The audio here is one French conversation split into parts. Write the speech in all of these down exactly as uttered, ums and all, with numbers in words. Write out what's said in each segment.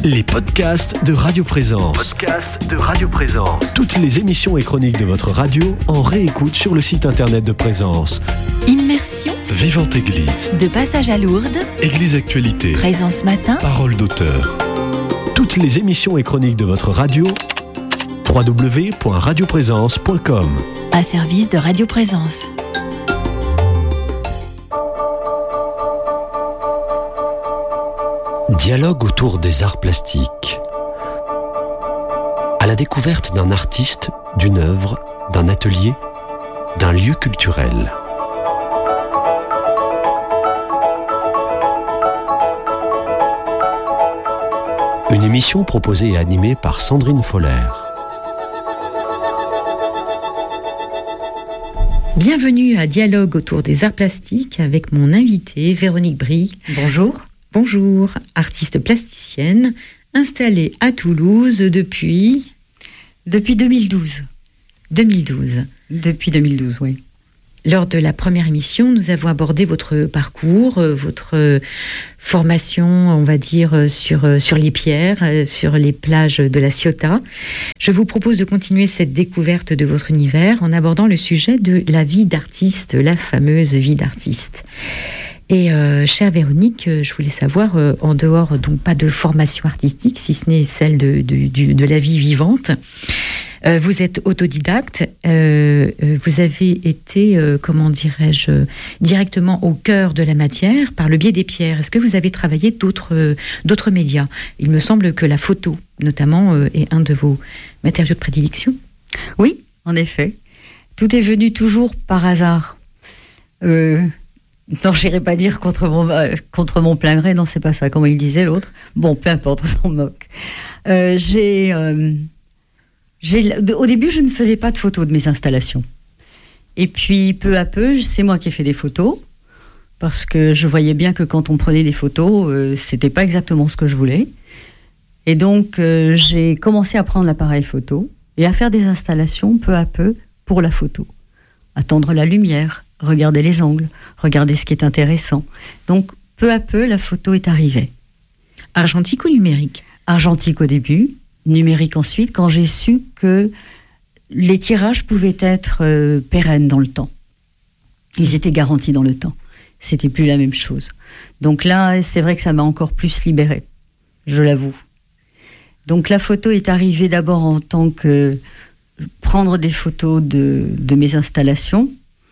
Les podcasts de Radio Présence. Podcasts de Radio Présence. Toutes les émissions et chroniques de votre radio en réécoute sur le site internet de Présence. Immersion. Vivante Église. De passage à Lourdes. Église Actualité. Présence matin. Parole d'auteur. Toutes les émissions et chroniques de votre radio. w w w point radio présence point com. Un service de Radio Présence. Dialogue autour des arts plastiques. À la découverte d'un artiste, d'une œuvre, d'un atelier, d'un lieu culturel. Une émission proposée et animée par Sandrine Foller. Bienvenue à Dialogue autour des arts plastiques avec mon invitée Véronique Brie. Bonjour. Bonjour, artiste plasticienne, installée à Toulouse depuis... Depuis deux mille douze. deux mille douze. Depuis deux mille douze, oui. Lors de la première émission, nous avons abordé votre parcours, votre formation, on va dire, sur, sur les pierres, sur les plages de la Ciotat. Je vous propose de continuer cette découverte de votre univers en abordant le sujet de la vie d'artiste, la fameuse vie d'artiste. Et euh, chère Véronique, je voulais savoir, euh, en dehors donc pas de formation artistique, si ce n'est celle de, de, de, de la vie vivante, euh, vous êtes autodidacte, euh, vous avez été, euh, comment dirais-je, directement au cœur de la matière par le biais des pierres. Est-ce que vous avez travaillé d'autres, euh, d'autres médias ? Il me semble que la photo, notamment, euh, est un de vos matériaux de prédilection. Oui, en effet. Tout est venu toujours par hasard. Euh... Non, j'irai pas dire contre mon, euh, contre mon plein gré, non, c'est pas ça, comme il disait l'autre. Bon, peu importe, on s'en moque. Euh, j'ai, euh, j'ai, au début, je ne faisais pas de photos de mes installations. Et puis, peu à peu, c'est moi qui ai fait des photos, parce que je voyais bien que quand on prenait des photos, euh, c'était pas exactement ce que je voulais. Et donc, euh, j'ai commencé à prendre l'appareil photo et à faire des installations peu à peu pour la photo. Attendre la lumière, regarder les angles, regarder ce qui est intéressant. Donc, peu à peu, la photo est arrivée. Argentique ou numérique ? Argentique au début, numérique ensuite, quand j'ai su que les tirages pouvaient être euh, pérennes dans le temps. Ils étaient garantis dans le temps. C'était plus la même chose. Donc là, c'est vrai que ça m'a encore plus libérée, je l'avoue. Donc la photo est arrivée d'abord en tant que prendre des photos de, de mes installations.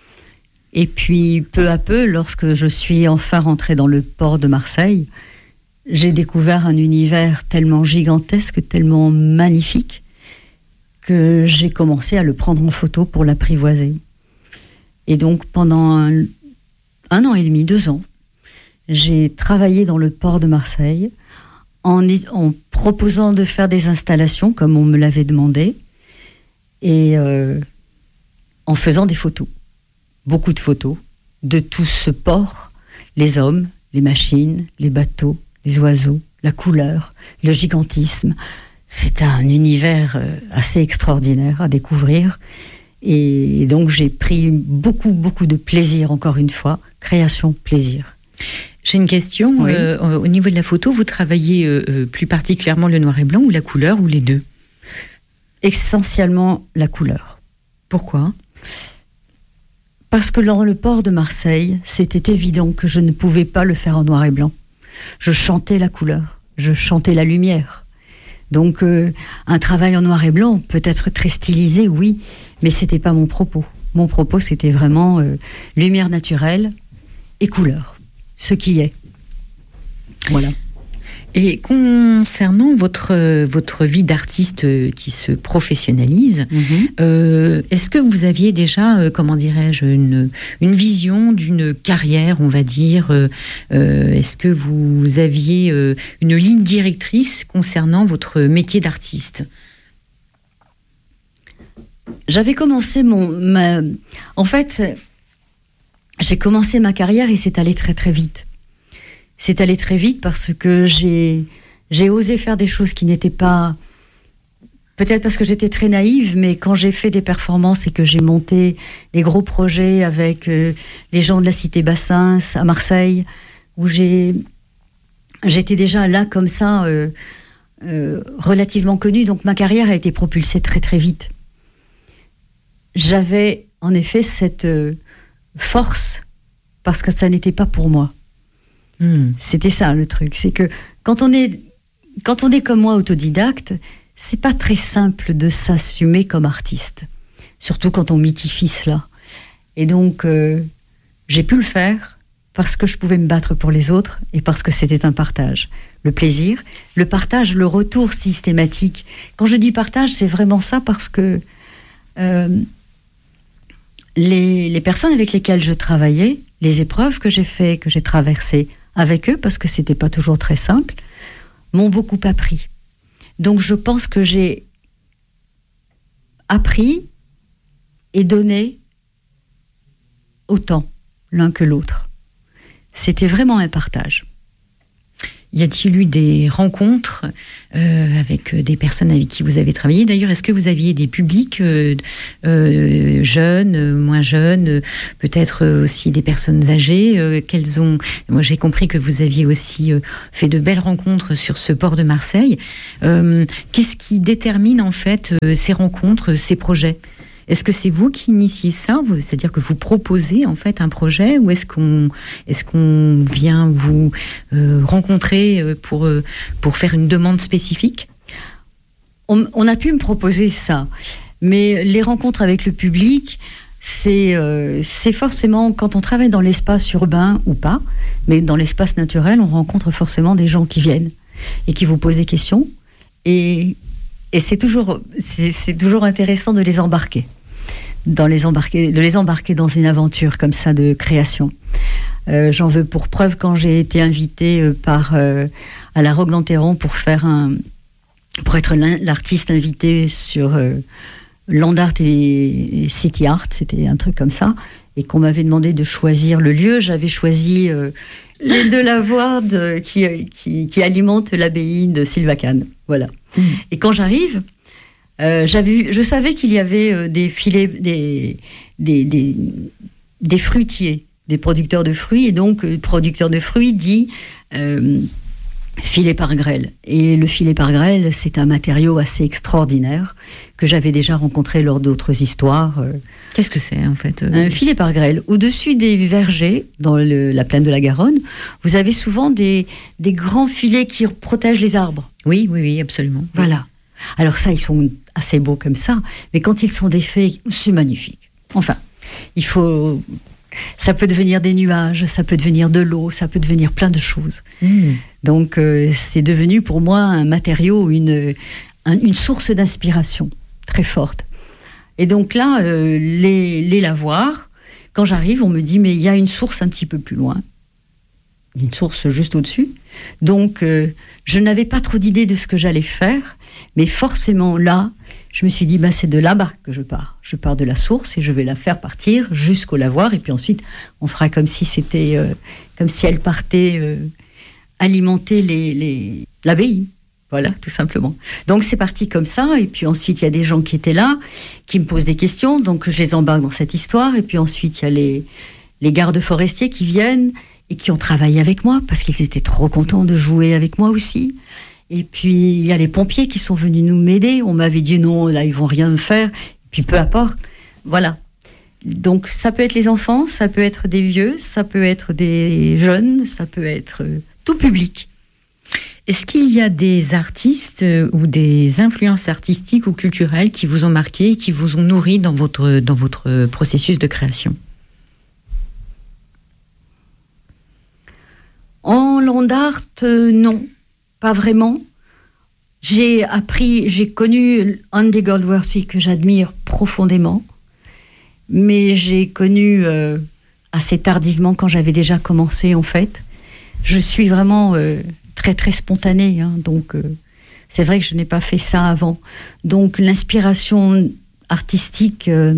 Et puis, peu à peu, lorsque je suis enfin rentrée dans le port de Marseille, j'ai découvert un univers tellement gigantesque, tellement magnifique, que j'ai commencé à le prendre en photo pour l'apprivoiser. Et donc, pendant un, un an et demi, deux ans, j'ai travaillé dans le port de Marseille en, en proposant de faire des installations, comme on me l'avait demandé, et euh, en faisant des photos. Beaucoup de photos de tout ce port, les hommes, les machines, les bateaux, les oiseaux, la couleur, le gigantisme. C'est un univers assez extraordinaire à découvrir. Et donc j'ai pris beaucoup, beaucoup de plaisir, encore une fois. Création, plaisir. J'ai une question. Oui. Euh, au niveau de la photo, vous travaillez euh, plus particulièrement le noir et blanc ou la couleur ou les deux ? Essentiellement la couleur. Pourquoi ? Parce que dans le port de Marseille, c'était évident que je ne pouvais pas le faire en noir et blanc. Je chantais la couleur, je chantais la lumière. Donc euh, un travail en noir et blanc peut être très stylisé, oui, mais c'était pas mon propos. Mon propos, c'était vraiment euh, lumière naturelle et couleur, ce qui est. Voilà. Et concernant votre, votre vie d'artiste qui se professionnalise, Mm-hmm. euh, est-ce que vous aviez déjà, euh, comment dirais-je, une, une vision d'une carrière, on va dire euh, euh, est-ce que vous aviez euh, une ligne directrice concernant votre métier d'artiste ? J'avais commencé mon... Ma... En fait, j'ai commencé ma carrière et c'est allé très très vite. C'est allé très vite parce que j'ai, j'ai osé faire des choses qui n'étaient pas... Peut-être parce que j'étais très naïve, mais quand j'ai fait des performances et que j'ai monté des gros projets avec euh, les gens de la Cité Bassins à Marseille, où j'ai, j'étais déjà là comme ça, euh, euh, relativement connue, donc ma carrière a été propulsée très très vite. J'avais en effet cette euh, force parce que ça n'était pas pour moi. Mmh. C'était ça le truc, c'est que quand on est, quand on est comme moi autodidacte, c'est pas très simple de s'assumer comme artiste, surtout quand on mythifie cela. Et donc, euh, j'ai pu le faire parce que je pouvais me battre pour les autres et parce que c'était un partage. Le plaisir, le partage, le retour systématique. Quand je dis partage, c'est vraiment ça parce que euh, les, les personnes avec lesquelles je travaillais, les épreuves que j'ai faites, que j'ai traversées avec eux, parce que c'était pas toujours très simple, m'ont beaucoup appris. Donc je pense que j'ai appris et donné autant l'un que l'autre. C'était vraiment un partage. Y a-t-il eu des rencontres euh, avec des personnes avec qui vous avez travaillé? D'ailleurs, est-ce que vous aviez des publics euh, euh, jeunes, moins jeunes, peut-être aussi des personnes âgées euh, qu'elles ont... Moi, j'ai compris que vous aviez aussi euh, fait de belles rencontres sur ce port de Marseille. Euh, qu'est-ce qui détermine en fait euh, ces rencontres, ces projets? Est-ce que c'est vous qui initiez ça, c'est-à-dire que vous proposez en fait un projet, ou est-ce qu'on, est-ce qu'on vient vous euh, rencontrer pour, euh, pour faire une demande spécifique? on, on a pu me proposer ça, mais les rencontres avec le public, c'est, euh, c'est forcément, quand on travaille dans l'espace urbain ou pas, mais dans l'espace naturel, on rencontre forcément des gens qui viennent et qui vous posent des questions, et, et c'est, toujours, c'est, c'est toujours intéressant de les embarquer. Dans les embarquer, de les embarquer dans une aventure comme ça de création. Euh, j'en veux pour preuve quand j'ai été invitée euh, par euh, à la Roque d'Enterron pour faire un, pour être l'artiste invité sur euh, Land Art et City Art, c'était un truc comme ça, et qu'on m'avait demandé de choisir le lieu. J'avais choisi euh, les deux lavoirs de, qui, qui qui alimentent l'abbaye de Sylvacane. Voilà. Mmh. Et quand j'arrive. Euh, j'avais, je savais qu'il y avait euh, des filets, des, des, des, des fruitiers, des producteurs de fruits, et donc euh, producteur de fruits dit euh, filet par grêle. Et le filet par grêle, c'est un matériau assez extraordinaire que j'avais déjà rencontré lors d'autres histoires. Euh, Qu'est-ce que c'est en fait euh... Un filet par grêle. Au-dessus des vergers, dans le, la plaine de la Garonne, vous avez souvent des, des grands filets qui protègent les arbres. Oui, oui, oui, absolument. Voilà. Alors ça, ils sont assez beaux comme ça, mais quand ils sont défaits, c'est magnifique. Enfin, il faut... Ça peut devenir des nuages, ça peut devenir de l'eau, ça peut devenir plein de choses. Mmh. Donc, euh, c'est devenu pour moi un matériau, une, un, une source d'inspiration très forte. Et donc là, euh, les, les lavoirs, quand j'arrive, on me dit, mais il y a une source un petit peu plus loin. Une source juste au-dessus. Donc, euh, je n'avais pas trop d'idées de ce que j'allais faire, mais forcément, là, je me suis dit, bah, c'est de là-bas que je pars. Je pars de la source et je vais la faire partir jusqu'au lavoir. Et puis ensuite, on fera comme si c'était, euh, comme si elle partait euh, alimenter les, les, l'abbaye. Voilà, tout simplement. Donc, c'est parti comme ça. Et puis ensuite, il y a des gens qui étaient là, qui me posent des questions. Donc, je les embarque dans cette histoire. Et puis ensuite, il y a les, les gardes forestiers qui viennent et qui ont travaillé avec moi parce qu'ils étaient trop contents de jouer avec moi aussi. Et puis, il y a les pompiers qui sont venus nous m'aider. On m'avait dit non, là, ils vont rien me faire. Et puis, peu importe. Voilà. Donc, ça peut être les enfants, ça peut être des vieux, ça peut être des jeunes, ça peut être euh, tout public. Est-ce qu'il y a des artistes euh, ou des influences artistiques ou culturelles qui vous ont marqué, qui vous ont nourri dans votre, dans votre processus de création? En land art, euh, non. Pas vraiment. J'ai appris, j'ai connu Andy Goldworthy, que j'admire profondément, mais j'ai connu euh, assez tardivement, quand j'avais déjà commencé, en fait. Je suis vraiment euh, très, très spontanée, hein, donc euh, c'est vrai que je n'ai pas fait ça avant. Donc l'inspiration artistique, euh,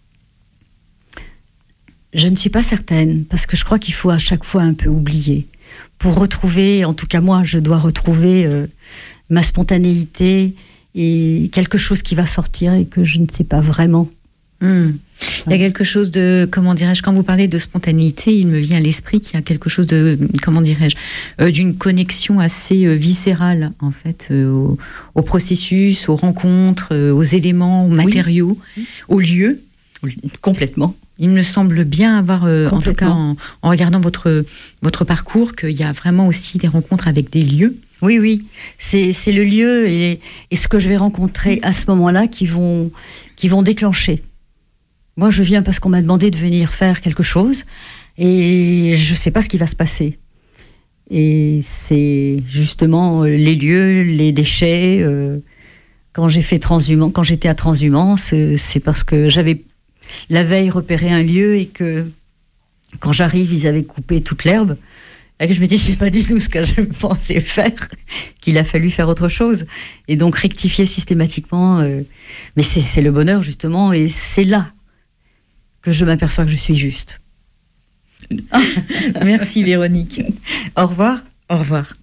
je ne suis pas certaine, parce que je crois qu'il faut à chaque fois un peu oublier. Pour retrouver, en tout cas moi, je dois retrouver euh, ma spontanéité et quelque chose qui va sortir et que je ne sais pas vraiment Mmh. Il y a quelque chose de, comment dirais-je, quand vous parlez de spontanéité, il me vient à l'esprit qu'il y a quelque chose de, comment dirais-je, euh, d'une connexion assez euh, viscérale, en fait, euh, au, au processus, aux rencontres, euh, aux éléments, aux matériaux, oui. aux lieux. Complètement. Il me semble bien avoir, euh, en tout cas, en, en regardant votre, votre parcours, qu'il y a vraiment aussi des rencontres avec des lieux. Oui, oui. C'est, c'est le lieu et, et ce que je vais rencontrer à ce moment-là qui vont, qui vont déclencher. Moi, je viens parce qu'on m'a demandé de venir faire quelque chose et je ne sais pas ce qui va se passer. Et c'est justement les lieux, les déchets. Euh, quand j'ai fait transhumance, quand j'étais à Transhumance, c'est parce que j'avais la veille repéré un lieu et que quand j'arrive, ils avaient coupé toute l'herbe. Et que je me dis, c'est pas du tout ce que je pensais faire, qu'il a fallu faire autre chose. Et donc rectifier systématiquement. Euh, mais c'est, c'est le bonheur, justement, et c'est là que je m'aperçois que je suis juste. Merci Véronique. Au revoir. Au revoir.